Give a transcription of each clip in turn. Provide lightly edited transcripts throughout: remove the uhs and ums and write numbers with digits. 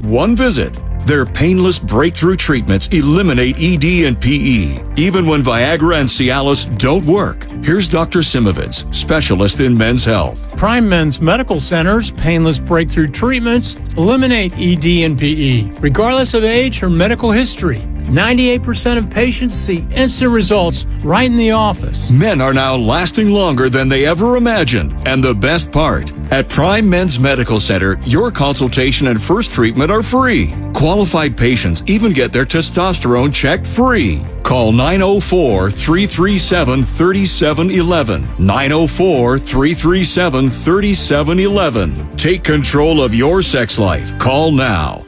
one visit. Their painless breakthrough treatments eliminate ED and PE, even when Viagra and Cialis don't work. Here's Dr. Simovitz, specialist in men's health. Prime Men's Medical Center's painless breakthrough treatments eliminate ED and PE, regardless of age or medical history. 98% of patients see instant results right in the office. Men are now lasting longer than they ever imagined. And the best part, at Prime Men's Medical Center, your consultation and first treatment are free. Qualified patients even get their testosterone checked free. Call 904-337-3711. 904-337-3711. Take control of your sex life. Call now.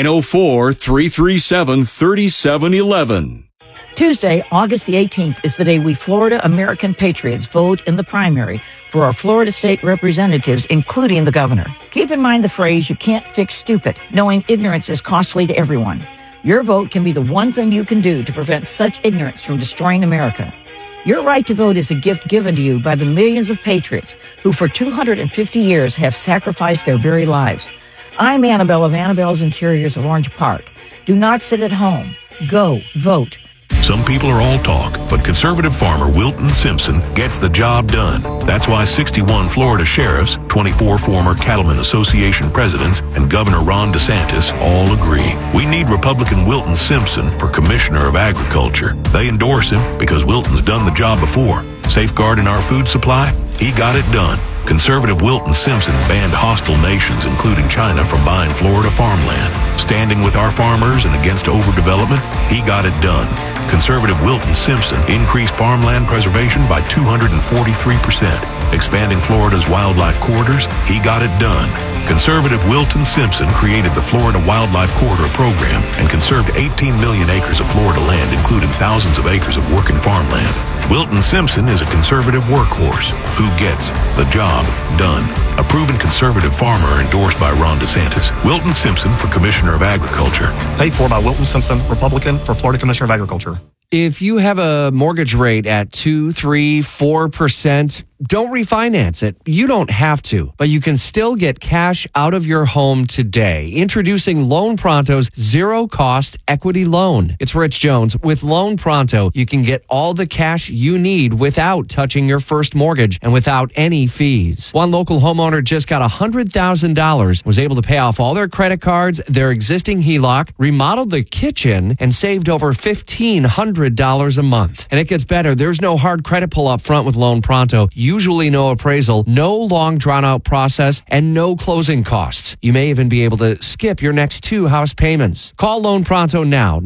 904-337-3711. Tuesday, August the 18th, is the day we Florida American patriots vote in the primary for our Florida state representatives, including the governor. Keep in mind the phrase, you can't fix stupid, knowing ignorance is costly to everyone. Your vote can be the one thing you can do to prevent such ignorance from destroying America. Your right to vote is a gift given to you by the millions of patriots who for 250 years have sacrificed their very lives. I'm Annabelle of Annabelle's Interiors of Orange Park. Do not sit at home. Go vote. Some people are all talk, but conservative farmer Wilton Simpson gets the job done. That's why 61 Florida sheriffs, 24 former Cattlemen Association presidents, and Governor Ron DeSantis all agree. We need Republican Wilton Simpson for Commissioner of Agriculture. They endorse him because Wilton's done the job before. Safeguarding our food supply? He got it done. Conservative Wilton Simpson banned hostile nations, including China, from buying Florida farmland. Standing with our farmers and against overdevelopment, he got it done. Conservative Wilton Simpson increased farmland preservation by 243%. Expanding Florida's wildlife corridors, he got it done. Conservative Wilton Simpson created the Florida Wildlife Corridor Program and conserved 18 million acres of Florida land, including thousands of acres of working farmland. Wilton Simpson is a conservative workhorse who gets the job done. A proven conservative farmer endorsed by Ron DeSantis. Wilton Simpson for Commissioner of Agriculture. Paid for by Wilton Simpson, Republican, for Florida Commissioner of Agriculture. If you have a mortgage rate at 2, 3, 4%, don't refinance it. You don't have to, but you can still get cash out of your home today. Introducing Loan Pronto's zero-cost equity loan. It's Rich Jones. With Loan Pronto, you can get all the cash you need without touching your first mortgage and without any fees. One local homeowner just got $100,000, was able to pay off all their credit cards, their existing HELOC, remodeled the kitchen, and saved over $1,500 a month. And it gets better. There's no hard credit pull up front with Loan Pronto. Usually no appraisal, no long drawn-out process, and no closing costs. You may even be able to skip your next 2 house payments. Call Loan Pronto now,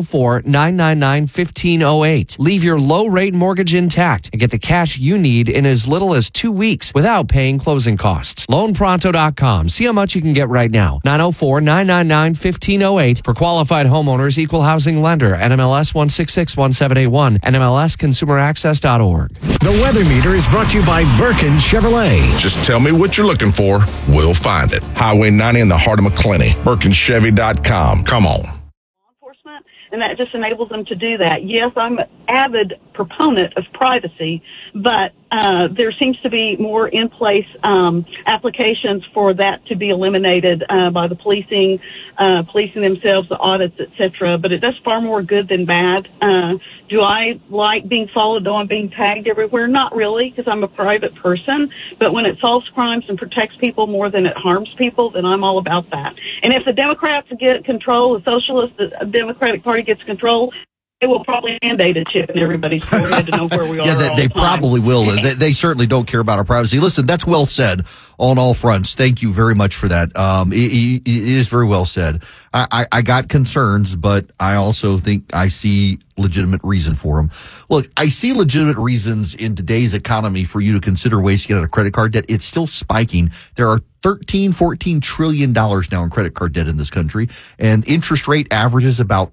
904-999-1508. Leave your low-rate mortgage intact and get the cash you need in as little as 2 weeks without paying closing costs. LoanPronto.com. See how much you can get right now. 904-999-1508 for qualified homeowners, equal housing lender, NMLS 1661781, NMLSconsumeraccess.org. The weather meter is brought to you by Birkin Chevrolet. Just tell me what you're looking for. We'll find it. Highway 90 in the heart of McClenny. BirkinChevy.com. Come on. Enforcement, and that just enables them to do that. Yes, I'm an avid proponent of privacy, but there seems to be more in-place applications for that to be eliminated by the policing themselves, the audits, etc. But it does far more good than bad. Do I like being followed on, being tagged everywhere? Not really, because I'm a private person. But when it solves crimes and protects people more than it harms people, then I'm all about that. And if the Democrats get control, the Socialist, the Democratic Party gets control, they will probably mandate a chip in everybody's forehead to know where we are. Yeah, they probably will. They certainly don't care about our privacy. Listen, that's well said on all fronts. Thank you very much for that. It is very well said. I got concerns, but I also think I see legitimate reason for them. Look, I see legitimate reasons in today's economy for you to consider ways to get out of credit card debt. It's still spiking. There are $14 trillion now in credit card debt in this country, and interest rate averages about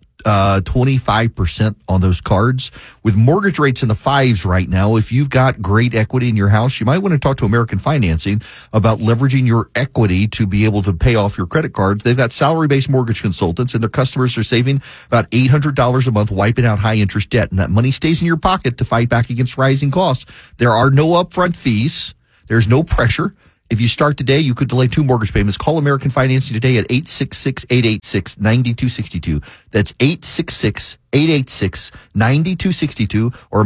25% on those cards. With mortgage rates in the 5s right now, if you've got great equity in your house, you might want to talk to American Financing about leveraging your equity to be able to pay off your credit cards. They've got salary-based mortgage consultants, and their customers are saving about $800 a month wiping out high-interest debt, and that money stays in your pocket to fight back against rising costs. There are no upfront fees. There's no pressure. If you start today, you could delay 2 mortgage payments. Call American Financing today at 866-886-9262. That's 866-886-9262 or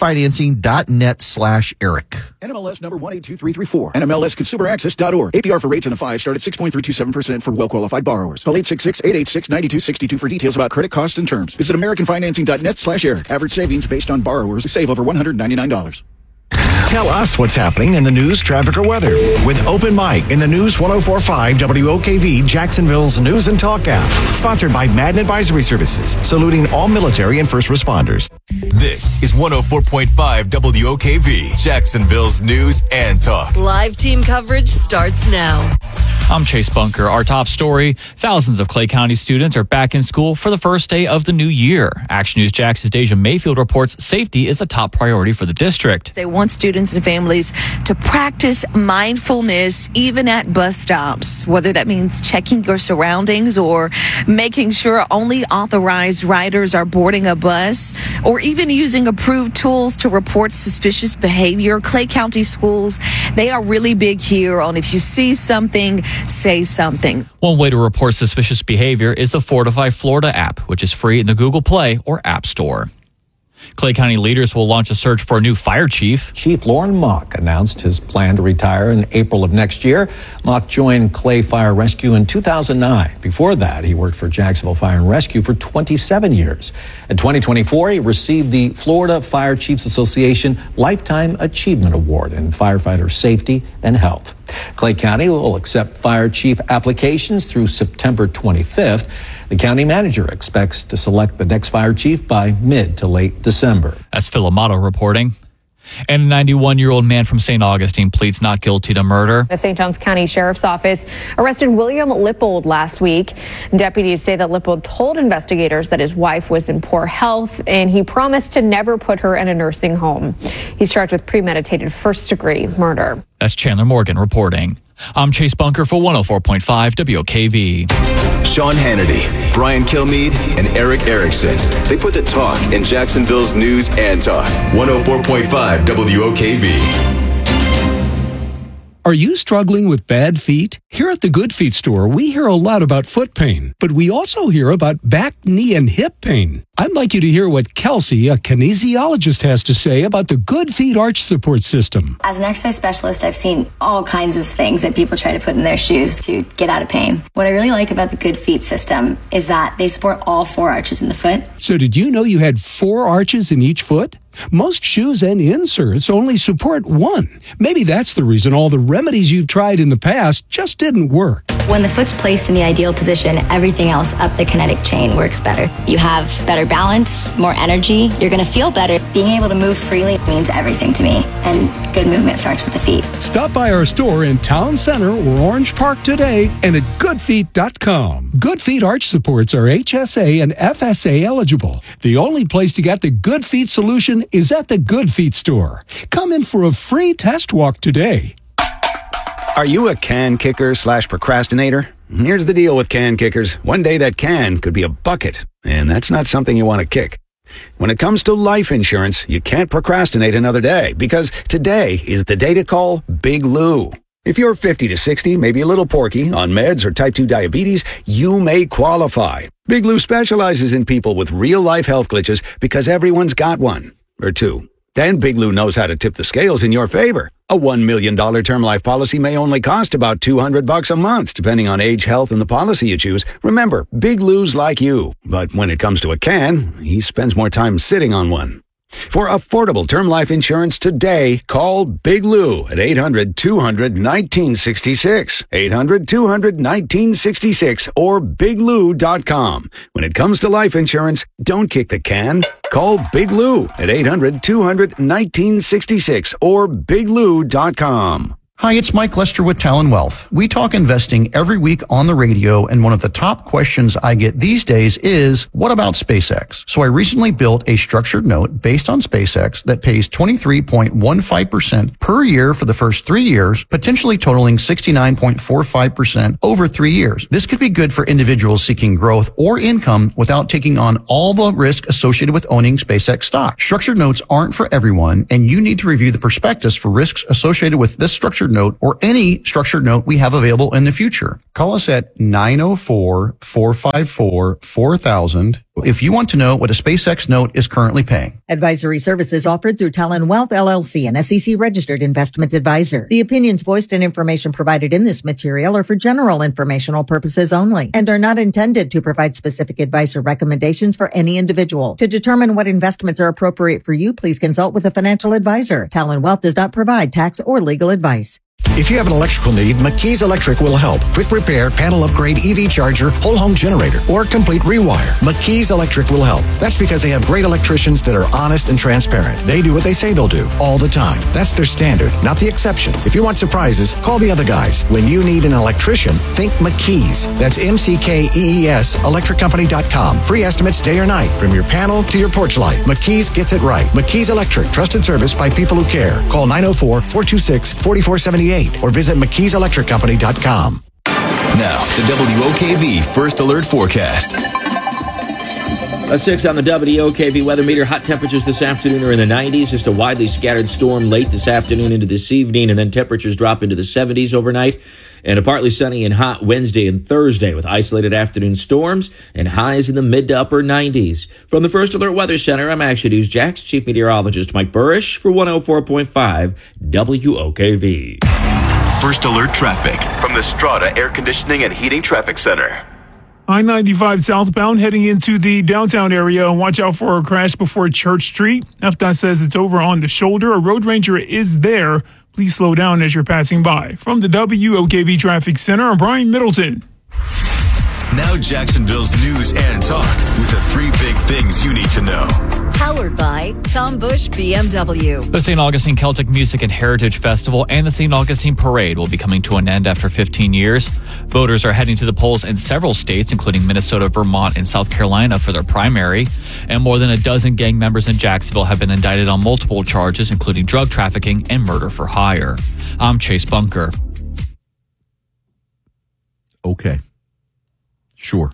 AmericanFinancing.net/Eric. NMLS number 182334. NMLSConsumerAccess.org. APR for rates in the 5 start at 6.327% for well-qualified borrowers. Call 866-886-9262 for details about credit costs and terms. Visit AmericanFinancing.net/Eric. Average savings based on borrowers save over $199. Tell us what's happening in the news, traffic, or weather with Open Mic in the News 104.5 WOKV, Jacksonville's News and Talk app. Sponsored by Madden Advisory Services, saluting all military and first responders. This is 104.5 WOKV, Jacksonville's News and Talk. Live team coverage starts now. I'm Chase Bunker. Our top story, thousands of Clay County students are back in school for the first day of the new year. Action News Jax's Deja Mayfield reports safety is a top priority for the district. They want students and families to practice mindfulness even at bus stops, whether that means checking your surroundings or making sure only authorized riders are boarding a bus, or even using approved tools to report suspicious behavior. Clay County schools, they are really big here on if you see something, say something. One way to report suspicious behavior is the Fortify Florida app, which is free in the Google Play or App Store. Clay County leaders will launch a search for a new fire chief. Chief Lauren Mock announced his plan to retire in April of next year. Mock joined Clay Fire Rescue in 2009. Before that, he worked for Jacksonville Fire and Rescue for 27 years. In 2024, he received the Florida Fire Chiefs Association Lifetime Achievement Award in firefighter safety and health. Clay County will accept fire chief applications through September 25th. The county manager expects to select the next fire chief by mid to late December. That's Phil Amato reporting. And a 91-year-old man from St. Augustine pleads not guilty to murder. The St. Johns County Sheriff's Office arrested William Lippold last week. Deputies say that Lippold told investigators that his wife was in poor health and he promised to never put her in a nursing home. He's charged with premeditated first-degree murder. That's Chandler Morgan reporting. I'm Chase Bunker for 104.5 WOKV. Sean Hannity, Brian Kilmeade, and Eric Erickson. They put the talk in Jacksonville's News and Talk. 104.5 WOKV. Are you struggling with bad feet? Here at the Good Feet store, we hear a lot about foot pain, but we also hear about back, knee, and hip pain. I'd like you to hear what Kelsey, a kinesiologist, has to say about the Good Feet arch support system. As an exercise specialist, I've seen all kinds of things that people try to put in their shoes to get out of pain. What I really like about the Good Feet system is that they support all 4 arches in the foot. So did you know you had 4 arches in each foot? Most shoes and inserts only support 1. Maybe that's the reason all the remedies you've tried in the past just didn't work. When the foot's placed in the ideal position, everything else up the kinetic chain works better. You have better balance, more energy. You're going to feel better. Being able to move freely means everything to me. And good movement starts with the feet. Stop by our store in Town Center or Orange Park today and at goodfeet.com. Good Feet arch supports are HSA and FSA eligible. The only place to get the Good Feet solution is at the Good Feet store. Come in for a free test walk today. Are you a can kicker / procrastinator? Here's the deal with can kickers. One day that can could be a bucket, and that's not something you want to kick. When it comes to life insurance, you can't procrastinate another day, because today is the day to call Big Lou. If you're 50 to 60, maybe a little porky, on meds or type 2 diabetes, you may qualify. Big Lou specializes in people with real-life health glitches because everyone's got one. Or 2. Then Big Lou knows how to tip the scales in your favor. A $1 million term life policy may only cost about $200 a month, depending on age, health, and the policy you choose. Remember, Big Lou's like you. But when it comes to a can, he spends more time sitting on one. For affordable term life insurance today, call Big Lou at 800-200-1966, 800-200-1966, or biglou.com. When it comes to life insurance, don't kick the can. Call Big Lou at 800-200-1966 or biglou.com. Hi, it's Mike Lester with Talon Wealth. We talk investing every week on the radio, and one of the top questions I get these days is, what about SpaceX? So I recently built a structured note based on SpaceX that pays 23.15% per year for the first 3 years, potentially totaling 69.45% over 3 years. This could be good for individuals seeking growth or income without taking on all the risk associated with owning SpaceX stock. Structured notes aren't for everyone, and you need to review the prospectus for risks associated with this structured structured note or any structured note we have available in the future. Call us at 904-454-4000 if you want to know what a SpaceX note is currently paying. Advisory services offered through Talon Wealth LLC, an SEC-registered investment advisor. The opinions voiced and information provided in this material are for general informational purposes only and are not intended to provide specific advice or recommendations for any individual. To determine what investments are appropriate for you, please consult with a financial advisor. Talon Wealth does not provide tax or legal advice. If you have an electrical need, McKee's Electric will help. Quick repair, panel upgrade, EV charger, whole home generator, or complete rewire. McKee's Electric will help. That's because they have great electricians that are honest and transparent. They do what they say they'll do all the time. That's their standard, not the exception. If you want surprises, call the other guys. When you need an electrician, think McKee's. That's MCKEES, electriccompany.com. Free estimates day or night, from your panel to your porch light. McKee's gets it right. McKee's Electric, trusted service by people who care. Call 904-426-4478 or visit McKeesElectricCompany.com. Now, the WOKV First Alert Forecast. A 6 on the WOKV weather meter. Hot temperatures this afternoon are in the 90s. Just a widely scattered storm late this afternoon into this evening, and then temperatures drop into the 70s overnight. And a partly sunny and hot Wednesday and Thursday with isolated afternoon storms and highs in the mid to upper 90s. From the First Alert Weather Center, I'm Action News Jax Chief Meteorologist Mike Burrish for 104.5 WOKV. First Alert Traffic from the Strata Air Conditioning and Heating Traffic Center. I-95 southbound heading into the downtown area. Watch out for a crash before Church Street. FDOT says it's over on the shoulder. A road ranger is there. Please slow down as you're passing by. From the WOKV Traffic Center, I'm Brian Middleton. Now Jacksonville's news and talk with the 3 big things you need to know. Powered by Tom Bush BMW. The St. Augustine Celtic Music and Heritage Festival and the St. Augustine Parade will be coming to an end after 15 years. Voters are heading to the polls in several states, including Minnesota, Vermont, and South Carolina for their primary. And more than a dozen gang members in Jacksonville have been indicted on multiple charges, including drug trafficking and murder for hire. I'm Chase Bunker. Okay. Sure.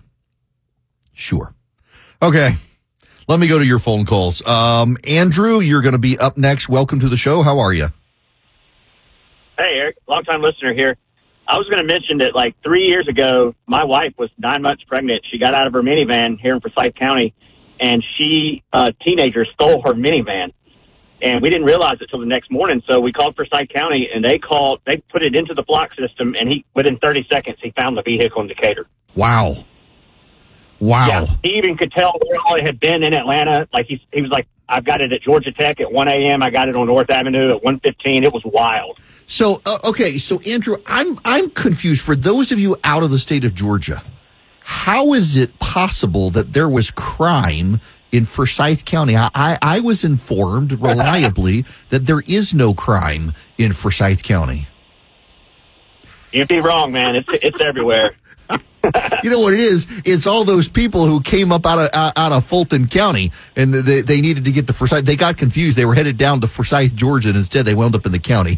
Okay. Let me go to your phone calls. Andrew, you're going to be up next. Welcome to the show. How are you? Hey, Eric. Long-time listener here. I was going to mention that, 3 years ago, my wife was 9 months pregnant. She got out of her minivan here in Forsyth County, and a teenager stole her minivan. And we didn't realize it till the next morning, so we called Forsyth County, and they put it into the block system, and within 30 seconds, he found the vehicle in Decatur. Wow. Yeah, he even could tell where all it had been in Atlanta. He was like, I've got it at Georgia Tech at 1 a.m. I got it on North Avenue at 1:15. It was wild. So, okay. So, Andrew, I'm confused. For those of you out of the state of Georgia, how is it possible that there was crime in Forsyth County? I was informed reliably that there is no crime in Forsyth County. You'd be wrong, man. It's everywhere. You know what it is? It's all those people who came up out of Fulton County, and they needed to get to Forsyth. They got confused. They were headed down to Forsyth, Georgia, and instead they wound up in the county.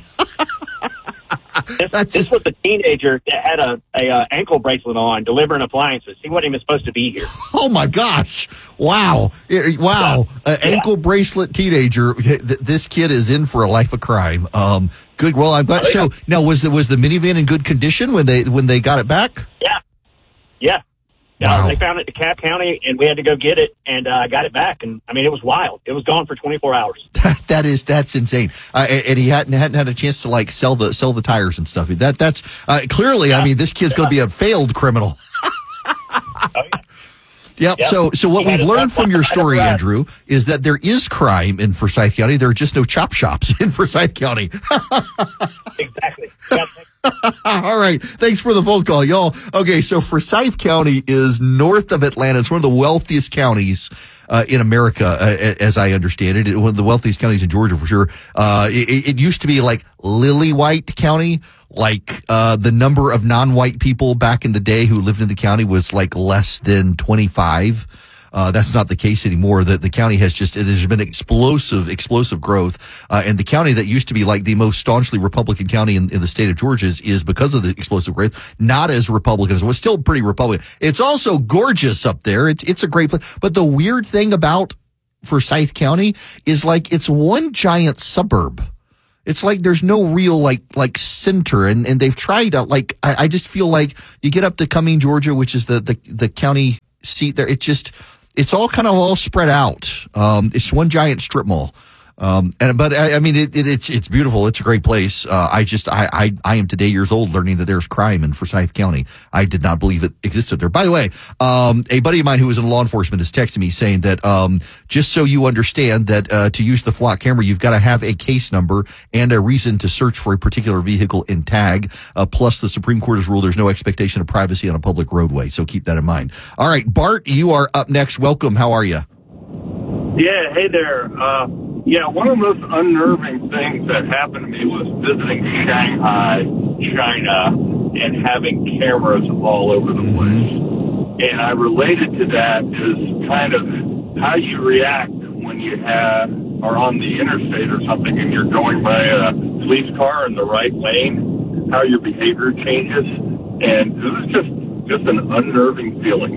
This was a teenager that had a ankle bracelet on, delivering appliances. He wasn't even supposed to be here. Oh my gosh! Wow! Ankle bracelet teenager. This kid is in for a life of crime. Good. Well, I'm glad. So now, was the minivan in good condition when they got it back? Yeah. Wow. They found it in DeKalb County, and we had to go get it, and I got it back. And it was wild. It was gone for 24 hours. That's insane. And he hadn't had a chance to sell the tires and stuff. That's clearly. Yeah. This kid's going to be a failed criminal. Yep. So what we've learned from your story, Andrew, is that there is crime in Forsyth County. There are just no chop shops in Forsyth County. Exactly. All right. Thanks for the phone call, y'all. Okay, so Forsyth County is north of Atlanta. It's one of the wealthiest counties in America, as I understand it. One of the wealthiest counties in Georgia, for sure. It used to be like Lily-White County. The number of non-white people back in the day who lived in the county was less than 25. That's not the case anymore. The county there's been explosive growth. And the county that used to be the most staunchly Republican county in the state of Georgia is because of the explosive growth, not as Republican as it was, still pretty Republican. It's also gorgeous up there. It's a great place. But the weird thing about Forsyth County is it's one giant suburb. It's like there's no real like center, and they've tried I just feel like you get up to Cumming, Georgia, which is the county seat there. It's all kind of all spread out. It's one giant strip mall. But I mean, it's beautiful. It's a great place. I am today years old learning that there's crime in Forsyth County. I did not believe it existed there. By the way, a buddy of mine who was in law enforcement is texting me saying that, just so you understand that, to use the flock camera, you've got to have a case number and a reason to search for a particular vehicle in tag. Plus the Supreme Court has ruled there's no expectation of privacy on a public roadway. So keep that in mind. All right, Bart, you are up next. Welcome. How are you? Yeah. Hey there. Yeah, one of the most unnerving things that happened to me was visiting Shanghai, China, and having cameras all over the place. And I related to that is kind of how you react when you are on the interstate or something and you're going by a police car in the right lane, how your behavior changes. And it was just an unnerving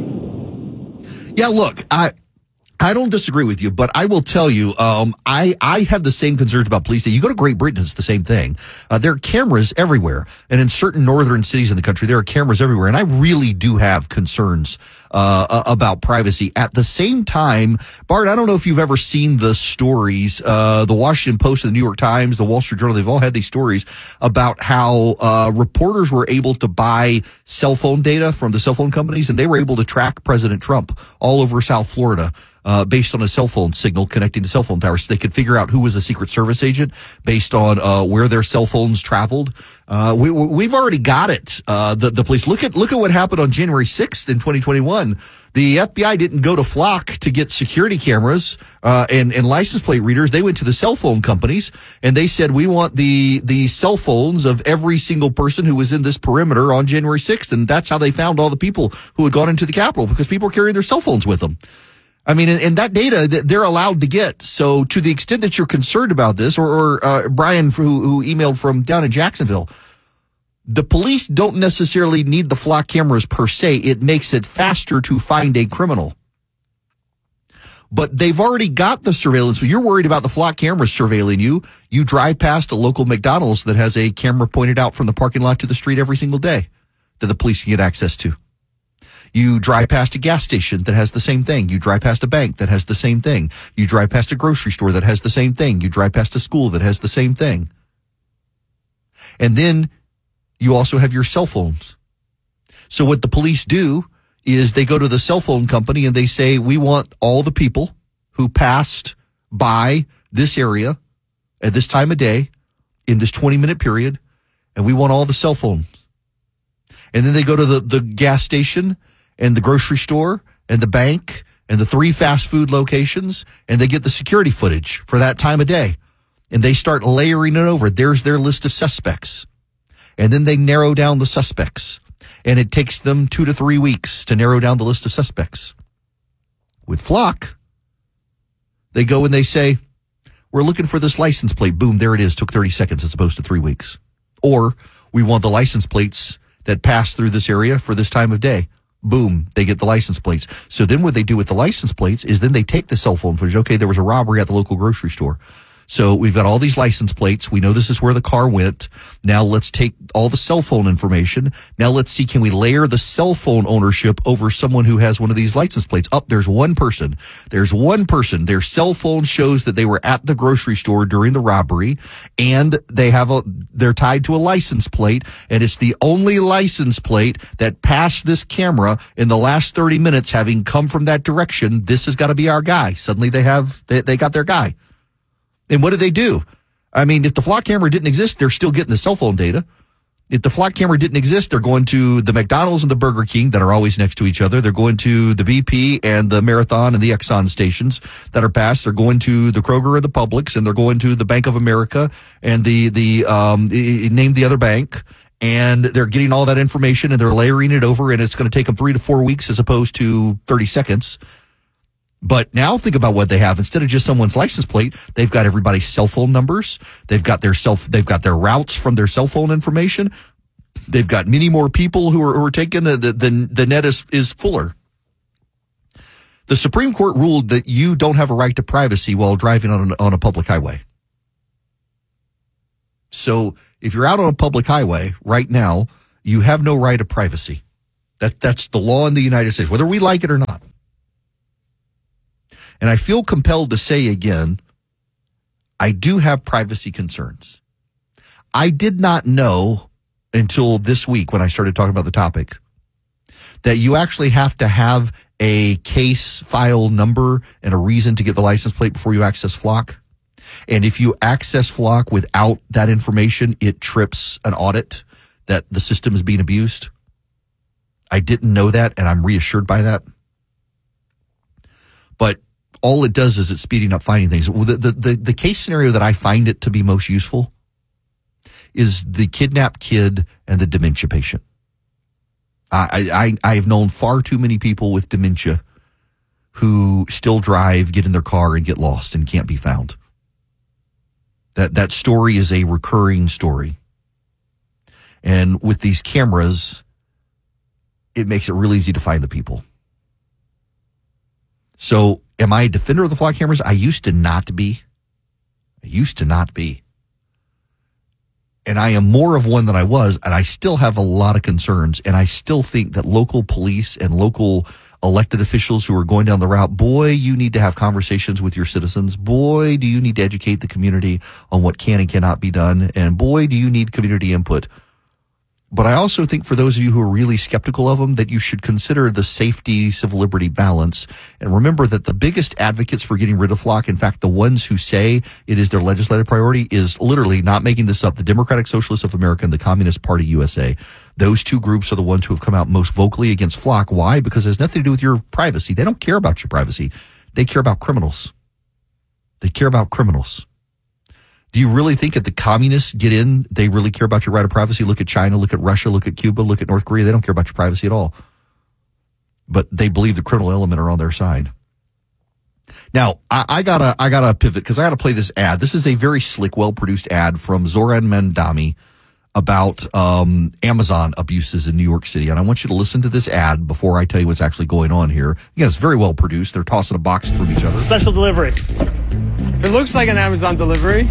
feeling. Yeah, look, I don't disagree with you, but I will tell you, I have the same concerns about police. You go to Great Britain, it's the same thing. There are cameras everywhere. And in certain northern cities in the country, there are cameras everywhere. And I really do have concerns, about privacy. At the same time, Bart, I don't know if you've ever seen the stories, the Washington Post and the New York Times, the Wall Street Journal, they've all had these stories about how, reporters were able to buy cell phone data from the cell phone companies, and they were able to track President Trump all over South Florida. Based on a cell phone signal connecting to cell phone towers. So they could figure out who was a Secret Service agent based on where their cell phones traveled. We've already got it. The police. Look at what happened on January 6th in 2021. The FBI didn't go to Flock to get security cameras and license plate readers. They went to the cell phone companies and they said, we want the cell phones of every single person who was in this perimeter on January 6th. And that's how they found all the people who had gone into the Capitol, because people were carrying their cell phones with them. I mean, and that data that they're allowed to get. So to the extent that you're concerned about this, or Brian who emailed from down in Jacksonville, the police don't necessarily need the flock cameras per se. It makes it faster to find a criminal. But they've already got the surveillance. So you're worried about the flock cameras surveilling you. You drive past a local McDonald's that has a camera pointed out from the parking lot to the street every single day that the police can get access to. You drive past a gas station that has the same thing. You drive past a bank that has the same thing. You drive past a grocery store that has the same thing. You drive past a school that has the same thing. And then you also have your cell phones. So what the police do is they go to the cell phone company and they say, we want all the people who passed by this area at this time of day in this 20-minute period, and we want all the cell phones. And then they go to the gas station and the grocery store and the bank and the 3 fast food locations, and they get the security footage for that time of day. And they start layering it over. There's their list of suspects. And then they narrow down the suspects. And it takes them 2 to 3 weeks to narrow down the list of suspects. With Flock, they go and they say, we're looking for this license plate. Boom, there it is. Took 30 seconds as opposed to 3 weeks. Or we want the license plates that pass through this area for this time of day. Boom, they get the license plates. So then what they do with the license plates is then they take the cell phone footage. Okay, there was a robbery at the local grocery store. So we've got all these license plates. We know this is where the car went. Now let's take all the cell phone information. Now let's see, can we layer the cell phone ownership over someone who has one of these license plates? There's one person. There's one person. Their cell phone shows that they were at the grocery store during the robbery, and they're tied to a license plate, and it's the only license plate that passed this camera in the last 30 minutes, having come from that direction. This has got to be our guy. Suddenly they got their guy. And what do? I mean, if the flock camera didn't exist, they're still getting the cell phone data. If the flock camera didn't exist, they're going to the McDonald's and the Burger King that are always next to each other. They're going to the BP and the Marathon and the Exxon stations that are passed. They're going to the Kroger and the Publix, and they're going to the Bank of America and name the other bank. And they're getting all that information and they're layering it over, and it's going to take them 3 to 4 weeks as opposed to 30 seconds. But now think about what they have. Instead of just someone's license plate, they've got everybody's cell phone numbers. They've got their routes from their cell phone information. They've got many more people who are taken. The net is fuller. The Supreme Court ruled that you don't have a right to privacy while driving on a public highway. So if you're out on a public highway right now, you have no right of privacy. That's the law in the United States, whether we like it or not. And I feel compelled to say again, I do have privacy concerns. I did not know until this week when I started talking about the topic that you actually have to have a case file number and a reason to get the license plate before you access Flock. And if you access Flock without that information, it trips an audit that the system is being abused. I didn't know that, and I'm reassured by that. But all it does is it's speeding up finding things. The case scenario that I find it to be most useful is the kidnapped kid and the dementia patient. I have known far too many people with dementia who still drive, get in their car, and get lost and can't be found. That story is a recurring story. And with these cameras, it makes it real easy to find the people. So am I a defender of the Flock cameras? I used to not be. And I am more of one than I was, and I still have a lot of concerns, and I still think that local police and local elected officials who are going down the route, boy, you need to have conversations with your citizens. Boy, do you need to educate the community on what can and cannot be done, and boy, do you need community input. But I also think for those of you who are really skeptical of them, that you should consider the safety, civil liberty balance. And remember that the biggest advocates for getting rid of Flock, in fact, the ones who say it is their legislative priority, is literally, not making this up, the Democratic Socialists of America and the Communist Party USA. Those two groups are the ones who have come out most vocally against Flock. Why? Because it has nothing to do with your privacy. They don't care about your privacy. They care about criminals. Do you really think if the communists get in, they really care about your right of privacy? Look at China, look at Russia, look at Cuba, look at North Korea. They don't care about your privacy at all. But they believe the criminal element are on their side. Now, I gotta pivot because I gotta play this ad. This is a very slick, well-produced ad from Zoran Mandami about Amazon abuses in New York City. And I want you to listen to this ad before I tell you what's actually going on here. Again, it's very well produced. They're tossing a box from each other. Special delivery. If it looks like an Amazon delivery,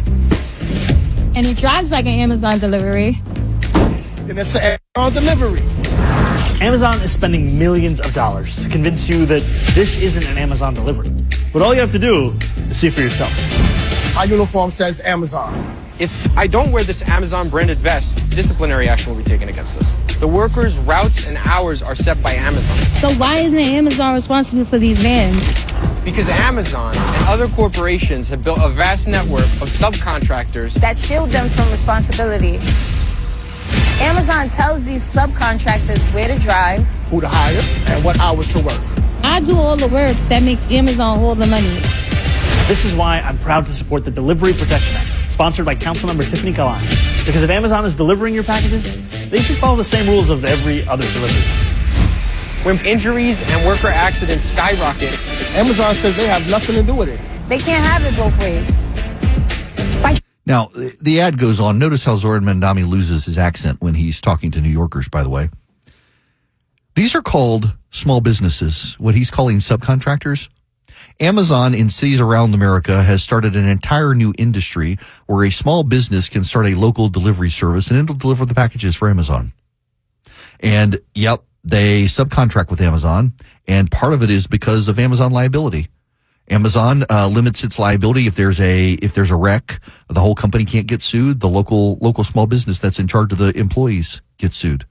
and it drives like an Amazon delivery, then it's an Amazon delivery. Amazon is spending millions of dollars to convince you that this isn't an Amazon delivery. But all you have to do is see for yourself. My uniform says Amazon. If I don't wear this Amazon branded vest, disciplinary action will be taken against us. The workers' routes and hours are set by Amazon. So why isn't Amazon responsible for these vans? Because Amazon and other corporations have built a vast network of subcontractors that shield them from responsibility. Amazon tells these subcontractors where to drive, who to hire, and what hours to work. I do all the work that makes Amazon all the money. This is why I'm proud to support the Delivery Protection Act, sponsored by Councilmember Tiffany Kalani. Because if Amazon is delivering your packages, they should follow the same rules of every other delivery. When injuries and worker accidents skyrocket, Amazon says they have nothing to do with it. They can't have it both ways. Bye. Now, the ad goes on. Notice how Zoran Mandami loses his accent when he's talking to New Yorkers, by the way. These are called small businesses, what he's calling subcontractors. Amazon in cities around America has started an entire new industry where a small business can start a local delivery service and it'll deliver the packages for Amazon. And, yep, they subcontract with Amazon, and part of it is because of Amazon liability. Amazon limits its liability if there's a wreck. The whole company can't get sued. The local small business that's in charge of the employees gets sued.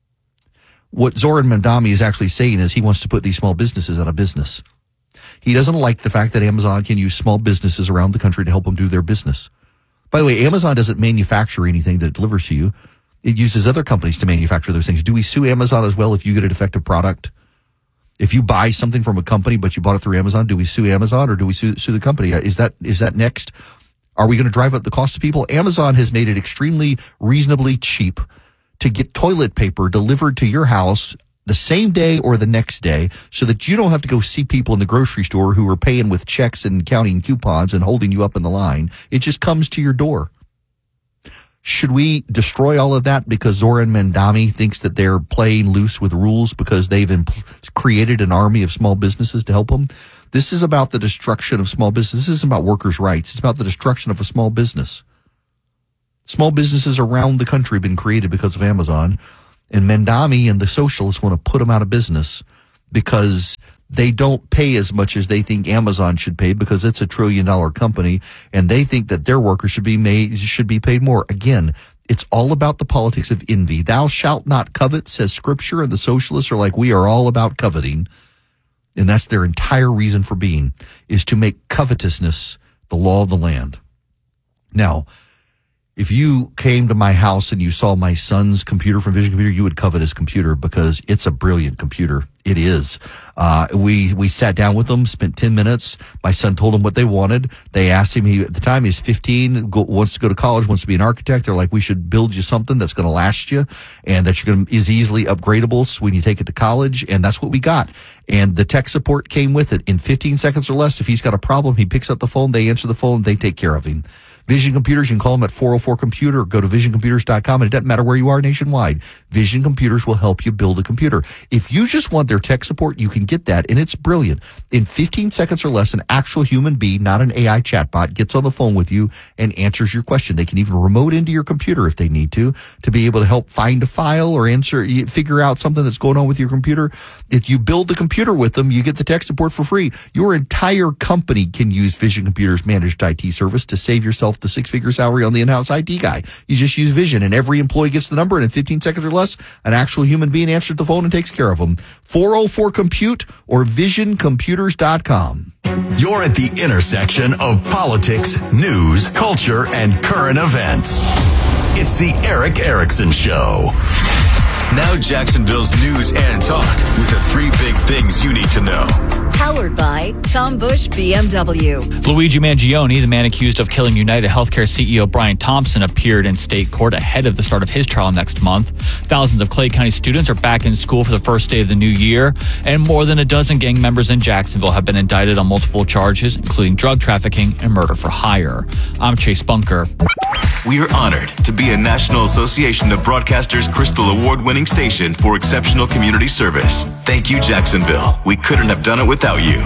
What Zoran Mandami is actually saying is he wants to put these small businesses out of business. He doesn't like the fact that Amazon can use small businesses around the country to help them do their business. By the way, Amazon doesn't manufacture anything that it delivers to you. It uses other companies to manufacture those things. Do we sue Amazon as well if you get a defective product? If you buy something from a company, but you bought it through Amazon, do we sue Amazon or do we sue the company? Is that next? Are we going to drive up the cost of people? Amazon has made it extremely reasonably cheap to get toilet paper delivered to your house the same day or the next day so that you don't have to go see people in the grocery store who are paying with checks and counting coupons and holding you up in the line. It just comes to your door. Should we destroy all of that because Zoran Mandami thinks that they're playing loose with rules because they've created an army of small businesses to help them? This is about the destruction of small business. This isn't about workers' rights. It's about the destruction of a small business. Small businesses around the country have been created because of Amazon. And Mendami and the socialists want to put them out of business because they don't pay as much as they think Amazon should pay because it's $1 trillion company, and they think that their workers should be paid more. Again, it's all about the politics of envy. Thou shalt not covet, says Scripture, and the socialists are like, we are all about coveting. And that's their entire reason for being, is to make covetousness the law of the land. Now, if you came to my house and you saw my son's computer from Vision Computer, you would covet his computer because it's a brilliant computer. It is. We sat down with them, spent 10 minutes. My son told them what they wanted. They asked him, at the time he's 15, wants to go to college, wants to be an architect. They're like, we should build you something that's going to last you and that is easily upgradable when you take it to college. And that's what we got. And the tech support came with it. In 15 seconds or less, if he's got a problem, he picks up the phone, they answer the phone, they take care of him. Vision Computers, you can call them at 404-COMPUTER or go to visioncomputers.com, and it doesn't matter where you are nationwide. Vision Computers will help you build a computer. If you just want their tech support, you can get that, and it's brilliant. In 15 seconds or less, an actual human being, not an AI chatbot, gets on the phone with you and answers your question. They can even remote into your computer if they need to be able to help find a file or figure out something that's going on with your computer. If you build the computer with them, you get the tech support for free. Your entire company can use Vision Computers Managed IT Service to save yourself the 6-figure salary on the in-house IT guy. You just use Vision, and every employee gets the number, and in 15 seconds or less, an actual human being answers the phone and takes care of them. 404-COMPUTE or visioncomputers.com. You're at the intersection of politics, news, culture, and current events. It's the Eric Erickson Show. Now Jacksonville's news and talk with the 3 big things you need to know. Powered by Tom Bush BMW. Luigi Mangione, the man accused of killing United Healthcare CEO Brian Thompson, appeared in state court ahead of the start of his trial next month. Thousands of Clay County students are back in school for the first day of the new year, and more than a dozen gang members in Jacksonville have been indicted on multiple charges, including drug trafficking and murder for hire. I'm Chase Bunker. We are honored to be a National Association of Broadcasters Crystal Award-winning station for exceptional community service. Thank you, Jacksonville. We couldn't have done it without you.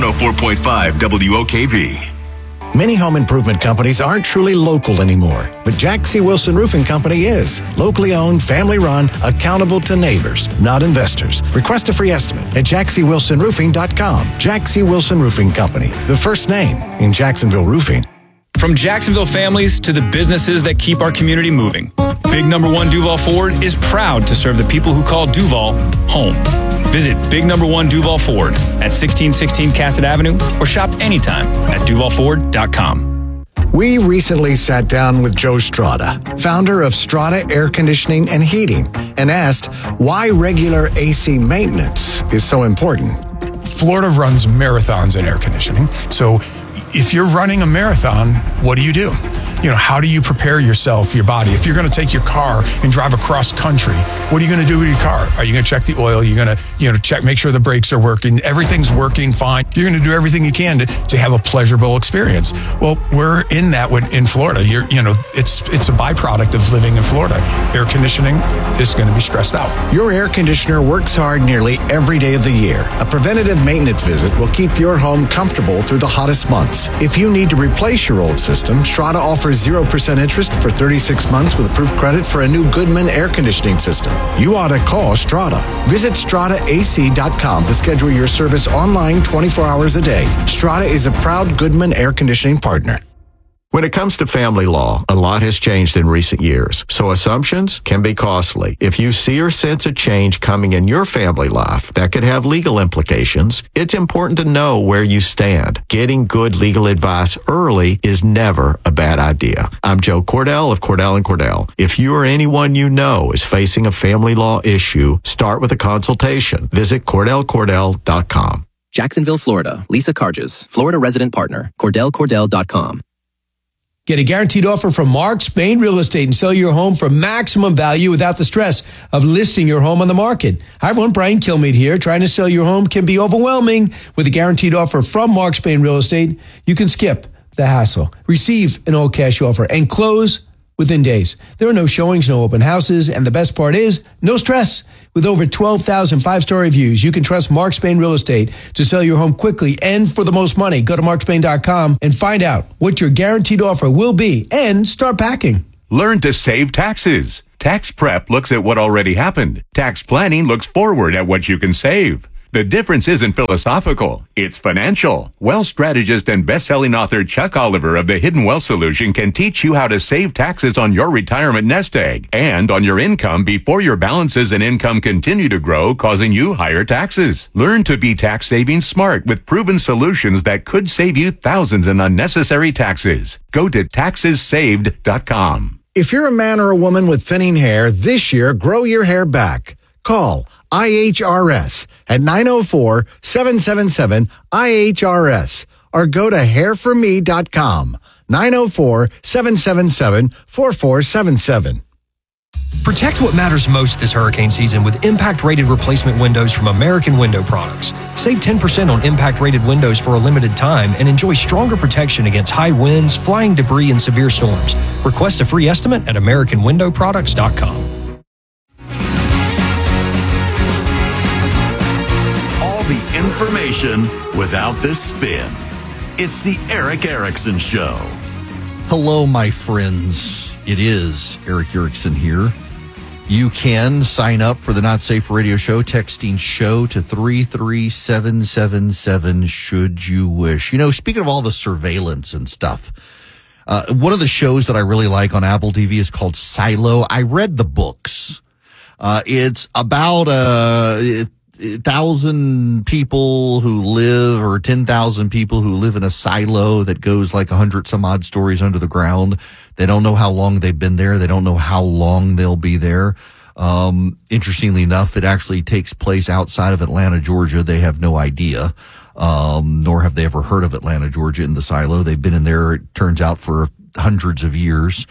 104.5 WOKV. Many home improvement companies aren't truly local anymore, but Jack C. Wilson Roofing Company is. Locally owned, family run, accountable to neighbors, not investors. Request a free estimate at jackcwilsonroofing.com. Jack C. Wilson Roofing Company, the first name in Jacksonville roofing. From Jacksonville families to the businesses that keep our community moving, Big Number 1 Duval Ford is proud to serve the people who call Duval home. Visit Big Number 1 Duval Ford at 1616 Cassett Avenue or shop anytime at duvalford.com. We recently sat down with Joe Strada, founder of Strada Air Conditioning and Heating, and asked why regular AC maintenance is so important. Florida runs marathons in air conditioning, so if you're running a marathon, what do? How do you prepare yourself, your body? If you're going to take your car and drive across country, what are you going to do with your car? Are you going to check the oil? You're going to check, make sure the brakes are working. Everything's working fine. You're going to do everything you can to have a pleasurable experience. Well, we're in that in Florida. It's a byproduct of living in Florida. Air conditioning is going to be stressed out. Your air conditioner works hard nearly every day of the year. A preventative maintenance visit will keep your home comfortable through the hottest months. If you need to replace your old system, Strada offers 0% interest for 36 months with approved credit for a new Goodman air conditioning system. You ought to call Strada. Visit StradaAC.com to schedule your service online 24 hours a day. Strada is a proud Goodman air conditioning partner. When it comes to family law, a lot has changed in recent years, so assumptions can be costly. If you see or sense a change coming in your family life that could have legal implications, it's important to know where you stand. Getting good legal advice early is never a bad idea. I'm Joe Cordell of Cordell & Cordell. If you or anyone you know is facing a family law issue, start with a consultation. Visit CordellCordell.com. Jacksonville, Florida. Lisa Carges, Florida resident partner. CordellCordell.com. Get a guaranteed offer from Mark Spain Real Estate and sell your home for maximum value without the stress of listing your home on the market. Hi, everyone. Brian Kilmeade here. Trying to sell your home can be overwhelming. With a guaranteed offer from Mark Spain Real Estate, you can skip the hassle, receive an all-cash offer, and close within days. There are no showings, no open houses, and the best part is no stress. With over 12,000 five-star reviews, you can trust Mark Spain Real Estate to sell your home quickly and for the most money. Go to markspain.com and find out what your guaranteed offer will be and start packing. Learn to save taxes. Tax prep looks at what already happened. Tax planning looks forward at what you can save. The difference isn't philosophical, it's financial. Wealth strategist and best-selling author Chuck Oliver of The Hidden Wealth Solution can teach you how to save taxes on your retirement nest egg and on your income before your balances and income continue to grow, causing you higher taxes. Learn to be tax saving smart with proven solutions that could save you thousands in unnecessary taxes. Go to taxessaved.com. If you're a man or a woman with thinning hair, this year, grow your hair back. Call IHRS at 904-777-IHRS or go to hairforme.com, 904-777-4477. Protect what matters most this hurricane season with impact-rated replacement windows from American Window Products. Save 10% on impact-rated windows for a limited time and enjoy stronger protection against high winds, flying debris, and severe storms. Request a free estimate at AmericanWindowProducts.com. The information without the spin. It's the Eric Erickson Show. Hello, my friends. It is Eric Erickson here. You can sign up for the Not Safe for Radio show, texting show to 33777 should you wish. You know, speaking of all the surveillance and stuff, one of the shows that I really like on Apple TV is called Silo. I read the books. It's about 1,000 people who live, or 10,000 people who live in a silo that goes like 100 some odd stories under the ground. They don't know how long they've been there. They don't know how long they'll be there. Interestingly enough, it actually takes place outside of Atlanta, Georgia. They have no idea, nor have they ever heard of Atlanta, Georgia in the silo. They've been in there, it turns out, for hundreds of years.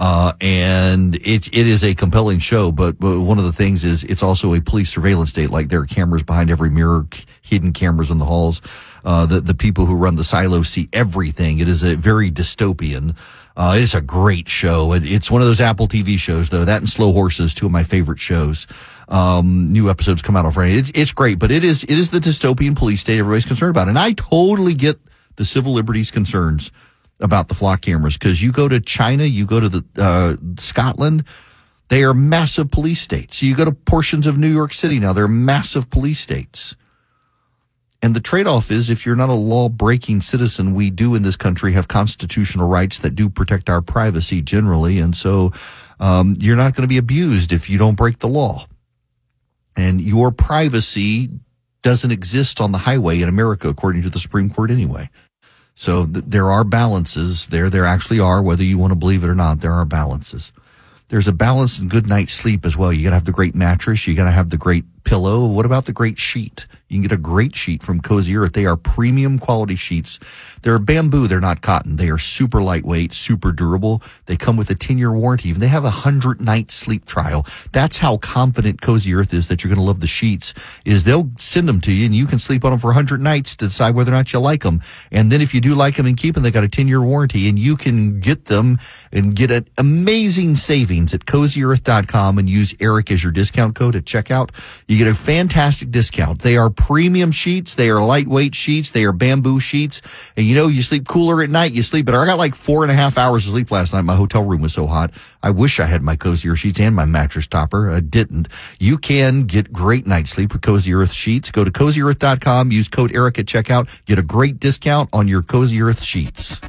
And it is a compelling show, but one of the things is it's also a police surveillance state. Like, there are cameras behind every mirror, hidden cameras in the halls. The people who run the silo see everything. It is a very dystopian. It's a great show. It's one of those Apple TV shows, though. That and Slow Horses, two of my favorite shows. New episodes come out on Friday. It's great, but it is the dystopian police state everybody's concerned about. And I totally get the civil liberties concerns about the flock cameras, because you go to China, you go to the Scotland, they are massive police states. You go to portions of New York City now, they're massive police states. And the trade-off is, if you're not a law-breaking citizen, we do in this country have constitutional rights that do protect our privacy generally, and so you're not going to be abused if you don't break the law. And your privacy doesn't exist on the highway in America, according to the Supreme Court anyway. So there are balances there. There actually are, whether you want to believe it or not, there are balances. There's a balance in good night's sleep as well. You got to have the great mattress. You got to have the great pillow. What about the great sheet? You can get a great sheet from Cozy Earth. They are premium quality sheets. They're bamboo. They're not cotton. They are super lightweight, super durable. They come with a 10-year warranty. Even they have a 100-night sleep trial. That's how confident Cozy Earth is that you're going to love the sheets, is they'll send them to you and you can sleep on them for 100 nights to decide whether or not you like them. And then if you do like them and keep them, they got a 10-year warranty, and you can get them and get an amazing savings at CozyEarth.com and use Eric as your discount code at checkout. You get a fantastic discount. They are premium sheets. They are lightweight sheets. They are bamboo sheets. And you know, you sleep cooler at night. You sleep better. I got like 4.5 hours of sleep last night. My hotel room was so hot. I wish I had my Cozy Earth sheets and my mattress topper. I didn't. You can get great night's sleep with Cozy Earth sheets. Go to CozyEarth.com. Use code Eric at checkout. Get a great discount on your Cozy Earth sheets.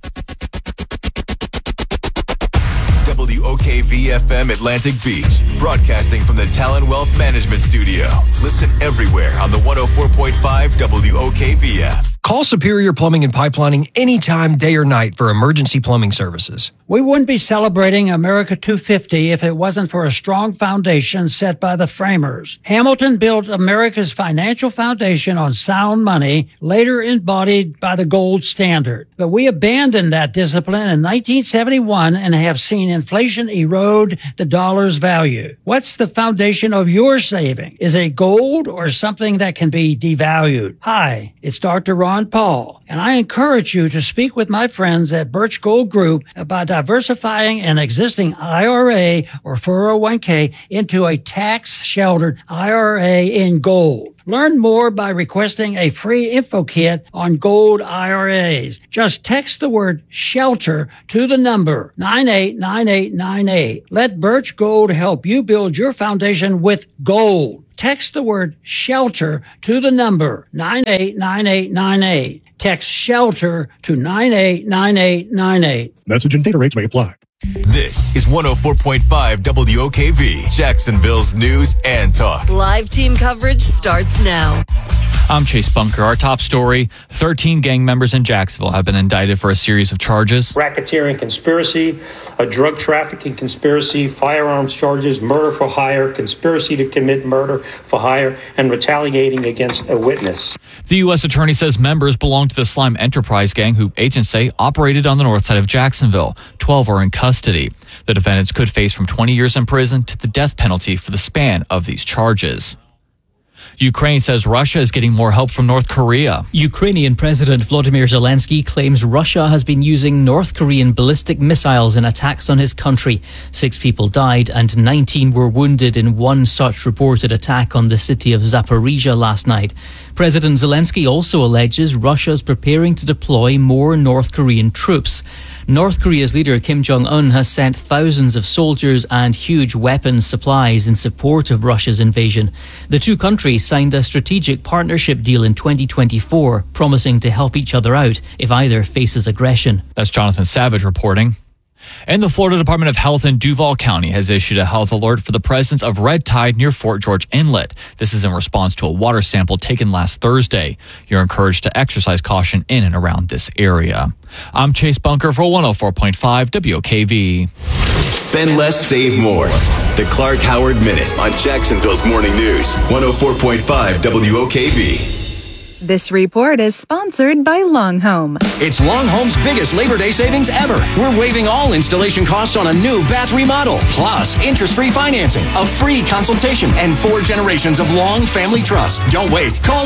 WOKV-FM Atlantic Beach, broadcasting from the Talon Wealth Management Studio. Listen everywhere on the 104.5 WOKV app. Call Superior Plumbing and Pipelining anytime, day or night, for emergency plumbing services. We wouldn't be celebrating America 250 if it wasn't for a strong foundation set by the framers. Hamilton built America's financial foundation on sound money, later embodied by the gold standard. But we abandoned that discipline in 1971 and have seen inflation erode the dollar's value. What's the foundation of your saving? Is it gold or something that can be devalued? Hi, it's Dr. Ron Ron Paul, and I encourage you to speak with my friends at Birch Gold Group about diversifying an existing IRA or 401k into a tax-sheltered IRA in gold. Learn more by requesting a free info kit on gold IRAs. Just text the word SHELTER to the number 989898. Let Birch Gold help you build your foundation with gold. Text the word SHELTER to the number 989898. Text SHELTER to 989898. Message and data rates may apply. This is 104.5 WOKV, Jacksonville's news and talk. Live team coverage starts now. I'm Chase Bunker. Our top story, 13 gang members in Jacksonville have been indicted for a series of charges. Racketeering conspiracy, a drug trafficking conspiracy, firearms charges, murder for hire, conspiracy to commit murder for hire, and retaliating against a witness. The U.S. Attorney says members belong to the Slime Enterprise gang, who agents say operated on the north side of Jacksonville. 12 are in custody. The defendants could face from 20 years in prison to the death penalty for the span of these charges. Ukraine says Russia is getting more help from North Korea. Ukrainian President Volodymyr Zelensky claims Russia has been using North Korean ballistic missiles in attacks on his country. 6 people died and 19 were wounded in one such reported attack on the city of Zaporizhia last night. President Zelensky also alleges Russia is preparing to deploy more North Korean troops. North Korea's leader Kim Jong-un has sent thousands of soldiers and huge weapons supplies in support of Russia's invasion. The two countries signed a strategic partnership deal in 2024, promising to help each other out if either faces aggression. That's Jonathan Savage reporting. And the Florida Department of Health in Duval County has issued a health alert for the presence of red tide near Fort George Inlet. This is in response to a water sample taken last Thursday. You're encouraged to exercise caution in and around this area. I'm Chase Bunker for 104.5 WOKV. Spend less, save more. The Clark Howard Minute on Jacksonville's Morning News, 104.5 WOKV. This report is sponsored by Long Home. It's Long Home's biggest Labor Day savings ever. We're waiving all installation costs on a new bath remodel, plus interest-free financing, a free consultation, and 4 generations of Long family trust. Don't wait. Call